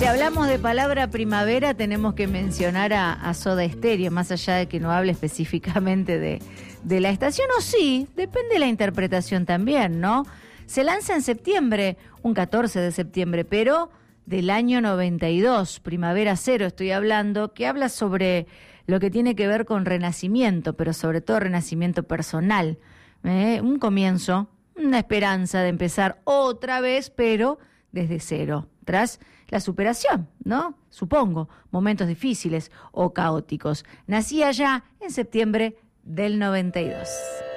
Si hablamos de palabra primavera, tenemos que mencionar a Soda Stereo, más allá de que no hable específicamente de la estación, o sí, depende de la interpretación también, ¿no? Se lanza en septiembre, un 14 de septiembre, pero del año 92, Primavera Cero estoy hablando, que habla sobre lo que tiene que ver con renacimiento, pero sobre todo renacimiento personal. Un comienzo, una esperanza de empezar otra vez, pero desde cero, tras la superación, ¿no? Supongo, momentos difíciles o caóticos. Nací allá en septiembre del 92.